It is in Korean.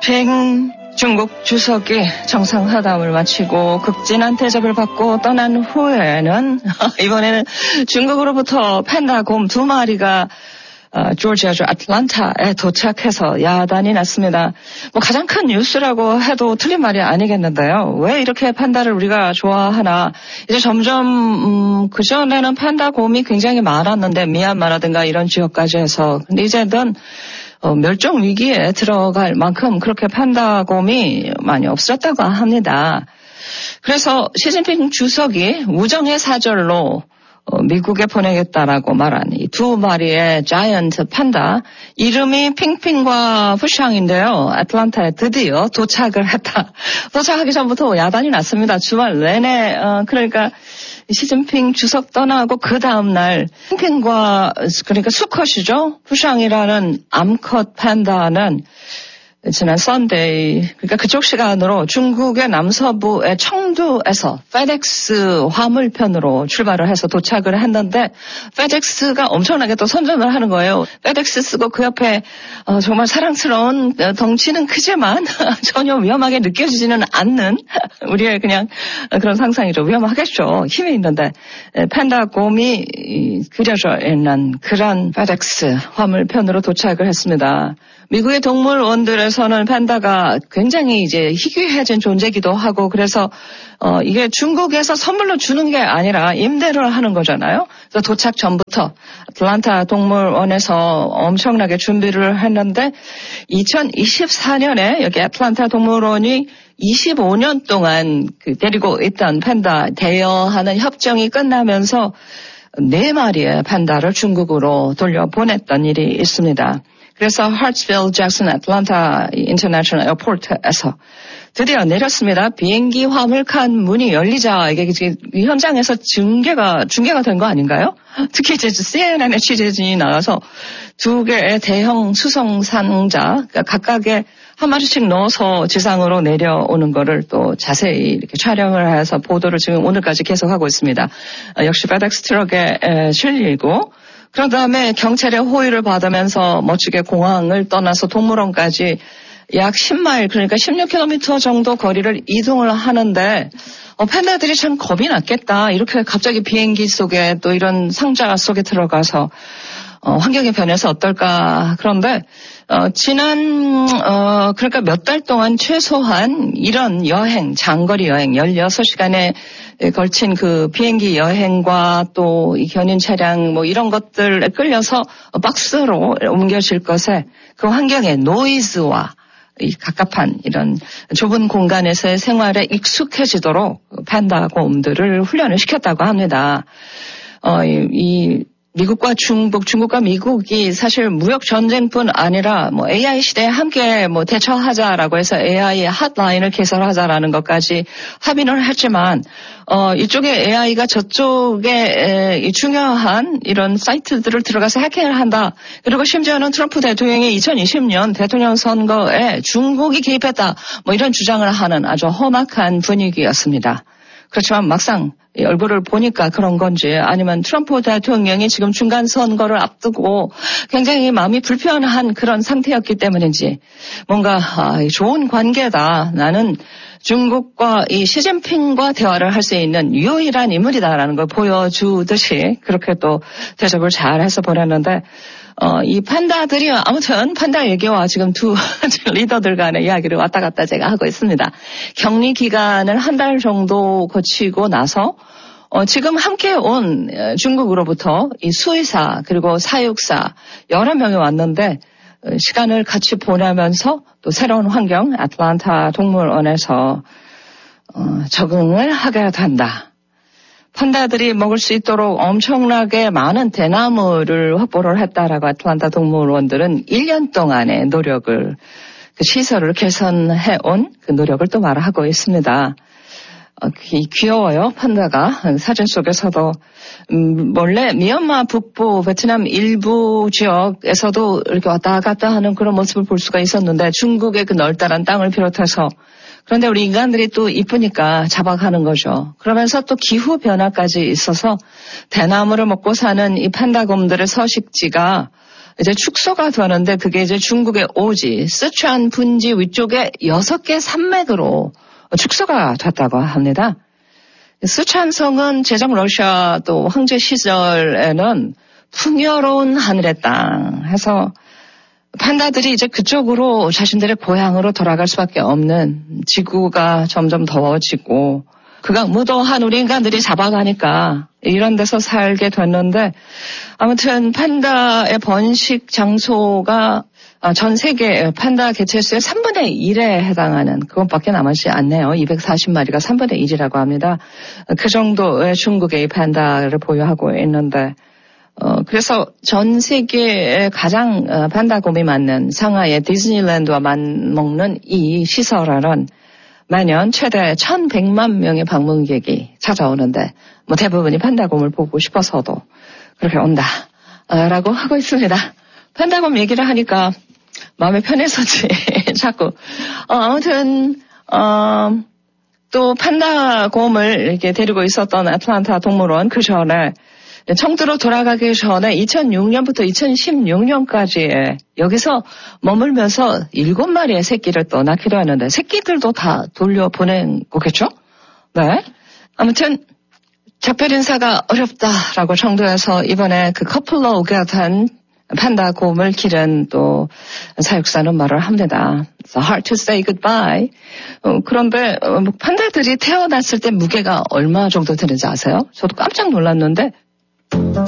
시진핑 중국 주석이 정상회담을 마치고 극진한 대접을 받고 떠난 후에는 이번에는 중국으로부터 팬다 곰 2마리가 조지아주 애틀랜타에 도착해서 야단이 났습니다. 가장 큰 뉴스라고 해도 틀린 말이 아니겠는데요. 왜 이렇게 팬다를 우리가 좋아하나. 이제 점점 그전에는 팬다 곰이 굉장히 많았는데 미얀마라든가 이런 지역까지 해서. 근데 이제는 멸종 위기에 들어갈 만큼 그렇게 팬다 곰이 많이 없었다고 합니다. 그래서 시진핑 주석이 우정의 사절로 미국에 보내겠다라고 말한 이 2마리의 자이언트 팬다, 이름이 핑핑과 푸샹인데요. 애틀랜타에 드디어 도착을 했다. 도착하기 전부터 야단이 났습니다. 주말 내내 그러니까 시진핑 주석 떠나고 그 다음날 핑핑과 그러니까 수컷이죠. 푸샹이라는 암컷 팬다는 지난 썬데이, 그러니까 그쪽 시간으로 중국의 남서부의 청두에서 페덱스 화물편으로 출발을 해서 도착을 했는데 페덱스가 엄청나게 또 선전을 하는 거예요. 페덱스 쓰고 그 옆에 정말 사랑스러운 덩치는 크지만 전혀 위험하게 느껴지지는 않는 우리의 그냥 그런 상상이죠. 위험하겠죠. 힘이 있는데 팬다 곰이 그려져 있는 그런 페덱스 화물편으로 도착을 했습니다. 미국의 동물원들에서는 팬다가 굉장히 이제 희귀해진 존재기도 하고 그래서 이게 중국에서 선물로 주는 게 아니라 임대를 하는 거잖아요. 그래서 도착 전부터 애틀랜타 동물원에서 엄청나게 준비를 했는데 2024년에 여기 애틀랜타 동물원이 25년 동안 데리고 있던 팬다 대여하는 협정이 끝나면서 4마리의 팬다를 중국으로 돌려보냈던 일이 있습니다. 그래서 하츠빌 잭슨 애틀랜타 인터내셔널 에어포트에서 드디어 내렸습니다. 비행기 화물칸 문이 열리자 이게 현장에서 중계가 된 거 아닌가요? 특히 이제 CNN의 취재진이 나와서 2개의 대형 수송 상자 그러니까 각각의 한 마리씩 넣어서 지상으로 내려오는 거를 또 자세히 이렇게 촬영을 해서 보도를 지금 오늘까지 계속하고 있습니다. 역시 페덱스 트럭에 실리고 그런 다음에 경찰의 호의를 받으면서 멋지게 공항을 떠나서 동물원까지 약 10마일 그러니까 16km 정도 거리를 이동을 하는데 팬다들이 참 겁이 났겠다. 이렇게 갑자기 비행기 속에 또 이런 상자 속에 들어가서 환경의 변해서 어떨까. 그런데 그러니까 몇 달 동안 최소한 이런 여행, 장거리 여행 16시간에 걸친 그 비행기 여행과 또 이 견인 차량 이런 것들에 끌려서 박스로 옮겨질 것에 그 환경의 노이즈와 이 갑갑한 이런 좁은 공간에서의 생활에 익숙해지도록 팬다 곰들을 훈련을 시켰다고 합니다. 미국과 중국과 미국이 사실 무역 전쟁뿐 아니라 AI 시대에 함께 대처하자라고 해서 AI 핫라인을 개설하자라는 것까지 합의를 했지만 이쪽에 AI가 저쪽에 중요한 이런 사이트들을 들어가서 해킹을 한다. 그리고 심지어는 트럼프 대통령이 2020년 대통령 선거에 중국이 개입했다. 이런 주장을 하는 아주 험악한 분위기였습니다. 그렇지만 막상 얼굴을 보니까 그런 건지 아니면 트럼프 대통령이 지금 중간 선거를 앞두고 굉장히 마음이 불편한 그런 상태였기 때문인지 뭔가 좋은 관계다. 나는 중국과 이 시진핑과 대화를 할 수 있는 유일한 인물이다라는 걸 보여주듯이 그렇게 또 대접을 잘 해서 보냈는데 이 팬다들이 아무튼 팬다 얘기와 지금 두 리더들 간의 이야기를 왔다 갔다 제가 하고 있습니다. 격리 기간을 한 달 정도 거치고 나서 지금 함께 온 중국으로부터 이 수의사 그리고 사육사 여러 명이 왔는데 시간을 같이 보내면서 또 새로운 환경 애틀랜타 동물원에서 적응을 하게 된다. 팬다들이 먹을 수 있도록 엄청나게 많은 대나무를 확보를 했다라고 애틀랜타 동물원들은 1년 동안의 노력을 그 시설을 개선해온 그 노력을 또 말하고 있습니다. 귀여워요, 팬다가. 사진 속에서도 원래 미얀마 북부 베트남 일부 지역에서도 이렇게 왔다 갔다 하는 그런 모습을 볼 수가 있었는데 중국의 그 널따란 땅을 비롯해서 그런데 우리 인간들이 또 이쁘니까 잡아가는 거죠. 그러면서 또 기후 변화까지 있어서 대나무를 먹고 사는 이 팬다곰들의 서식지가 이제 축소가 되는데 그게 이제 중국의 오지, 쓰촨 분지 위쪽에 6개 산맥으로 축소가 됐다고 합니다. 쓰촨성은 제정 러시아 또 황제 시절에는 풍요로운 하늘의 땅 해서 판다들이 이제 그쪽으로 자신들의 고향으로 돌아갈 수밖에 없는 지구가 점점 더워지고 그가 무도한 우리 인간들이 잡아가니까 이런 데서 살게 됐는데 아무튼 판다의 번식 장소가 전 세계 판다 개체수의 3분의 1에 해당하는 그것밖에 남지 않네요. 240마리가 3분의 1이라고 합니다. 그 정도의 중국의 판다를 보유하고 있는데 그래서 전 세계에 가장 판다곰이 많은 상하이의 디즈니랜드와 맞먹는 이 시설은 매년 최대 1,100만 명의 방문객이 찾아오는데 뭐 대부분이 판다곰을 보고 싶어서도 그렇게 온다라고 하고 있습니다. 판다곰 얘기를 하니까 마음이 편해서지 자꾸 아무튼 또 판다곰을 이렇게 데리고 있었던 애틀랜타 동물원 그 전에 청두로 돌아가기 전에 2006년부터 2016년까지 여기서 머물면서 7마리의 새끼를 또 낳기도 했는데 새끼들도 다 돌려보낸 거겠죠? 네. 아무튼 작별 인사가 어렵다라고 청두에서 이번에 그 커플로 오게 된 판다곰을 기른 또 사육사는 말을 합니다. It's hard to say goodbye. 그런데 판다들이 태어났을 때 무게가 얼마 정도 되는지 아세요? 저도 깜짝 놀랐는데